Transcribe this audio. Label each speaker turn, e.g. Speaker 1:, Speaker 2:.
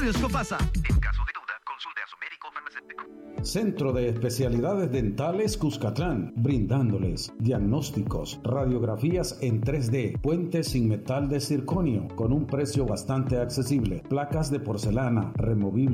Speaker 1: Laboratorios Copasa.
Speaker 2: En caso de duda, consulte a su médico farmacéutico.
Speaker 3: Centro de Especialidades Dentales Cuscatlán, brindándoles diagnósticos, radiografías en 3D, puentes sin metal de circonio, con un precio bastante accesible, placas de porcelana, removibles